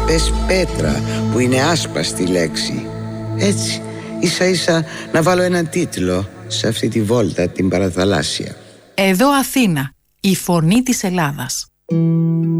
Πες πέτρα, που είναι άσπαστη λέξη. Έτσι, ίσα ίσα να βάλω έναν τίτλο σε αυτή τη βόλτα την παραθαλάσσια. Εδώ Αθήνα, η φωνή της Ελλάδας.